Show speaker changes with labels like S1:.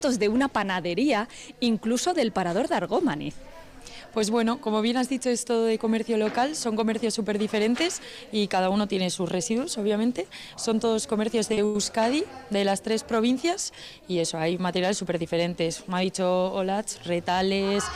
S1: de una panadería, incluso del Parador de Argómaniz.
S2: Pues bueno, como bien has dicho, es todo de comercio local, son comercios súper diferentes y cada uno tiene sus residuos, obviamente. Son todos comercios de Euskadi, de las 3 provincias, y eso, hay materiales súper diferentes. Me ha dicho Olach, retales,